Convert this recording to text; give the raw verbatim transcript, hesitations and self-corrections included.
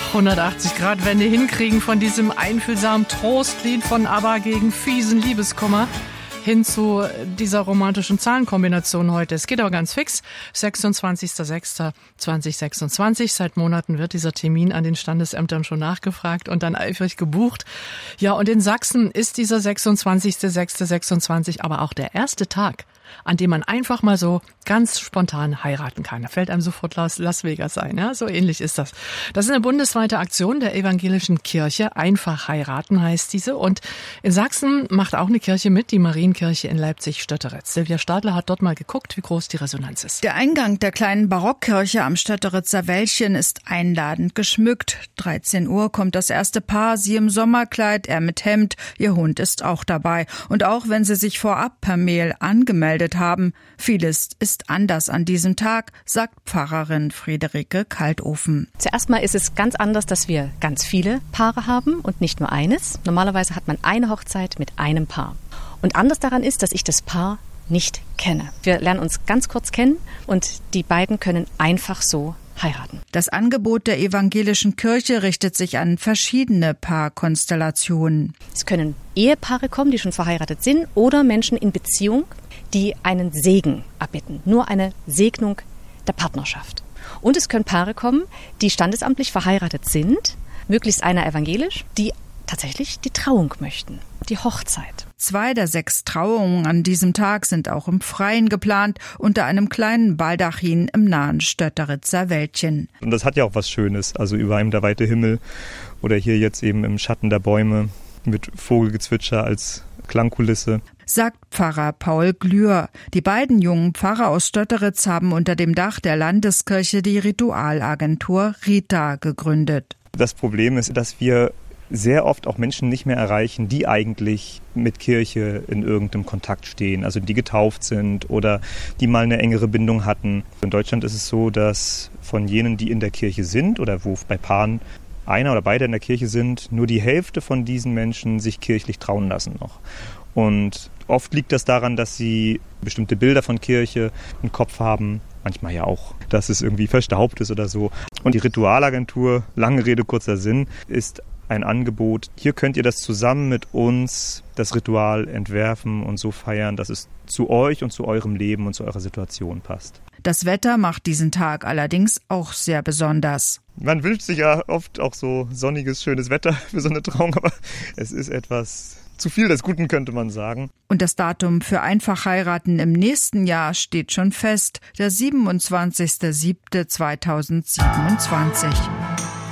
hundertachtzig Grad Wende hinkriegen von diesem einfühlsamen Trostlied von ABBA gegen fiesen Liebeskummer hin zu dieser romantischen Zahlenkombination heute. Es geht aber ganz fix. sechsundzwanzigster sechster zweitausendsechsundzwanzig. Seit Monaten wird dieser Termin an den Standesämtern schon nachgefragt und dann eifrig gebucht. Ja, und in Sachsen ist dieser sechsundzwanzigster sechster sechsundzwanzig aber auch der erste Tag, an dem man einfach mal so ganz spontan heiraten kann. Da fällt einem sofort Las Vegas ein. Ja? So ähnlich ist das. Das ist eine bundesweite Aktion der evangelischen Kirche. Einfach heiraten heißt diese. Und in Sachsen macht auch eine Kirche mit, die Marienkirche in Leipzig-Stötteritz. Silvia Stadler hat dort mal geguckt, wie groß die Resonanz ist. Der Eingang der kleinen Barockkirche am Stötteritzer Wäldchen ist einladend geschmückt. dreizehn Uhr kommt das erste Paar, sie im Sommerkleid, er mit Hemd. Ihr Hund ist auch dabei. Und auch wenn sie sich vorab per Mail angemeldet haben, vieles ist anders an diesem Tag, sagt Pfarrerin Friederike Kaltofen. Zuerst mal ist es ganz anders, dass wir ganz viele Paare haben und nicht nur eines. Normalerweise hat man eine Hochzeit mit einem Paar. Und anders daran ist, dass ich das Paar nicht kenne. Wir lernen uns ganz kurz kennen und die beiden können einfach so heiraten. Das Angebot der evangelischen Kirche richtet sich an verschiedene Paarkonstellationen. Es können Ehepaare kommen, die schon verheiratet sind, oder Menschen in Beziehung, die einen Segen erbitten. Nur eine Segnung der Partnerschaft. Und es können Paare kommen, die standesamtlich verheiratet sind, möglichst einer evangelisch, die tatsächlich die Trauung möchten, die Hochzeit. Zwei der sechs Trauungen an diesem Tag sind auch im Freien geplant, unter einem kleinen Baldachin im nahen Stötteritzer Wäldchen. Und das hat ja auch was Schönes, also über einem der weite Himmel oder hier jetzt eben im Schatten der Bäume mit Vogelgezwitscher als Klangkulisse. Sagt Pfarrer Paul Glür. Die beiden jungen Pfarrer aus Stötteritz haben unter dem Dach der Landeskirche die Ritualagentur Rita gegründet. Das Problem ist, dass wir sehr oft auch Menschen nicht mehr erreichen, die eigentlich mit Kirche in irgendeinem Kontakt stehen, also die getauft sind oder die mal eine engere Bindung hatten. In Deutschland ist es so, dass von jenen, die in der Kirche sind oder wo bei Paaren einer oder beide in der Kirche sind, nur die Hälfte von diesen Menschen sich kirchlich trauen lassen noch. Und oft liegt das daran, dass sie bestimmte Bilder von Kirche im Kopf haben, manchmal ja auch, dass es irgendwie verstaubt ist oder so. Und die Ritualagentur, lange Rede, kurzer Sinn, ist ein Angebot. Hier könnt ihr das zusammen mit uns, das Ritual entwerfen und so feiern, dass es zu euch und zu eurem Leben und zu eurer Situation passt. Das Wetter macht diesen Tag allerdings auch sehr besonders. Man wünscht sich ja oft auch so sonniges, schönes Wetter für so eine Trauung, aber es ist etwas zu viel des Guten, könnte man sagen. Und das Datum für Einfachheiraten im nächsten Jahr steht schon fest, der siebenundzwanzigster siebter zweitausendsiebenundzwanzig.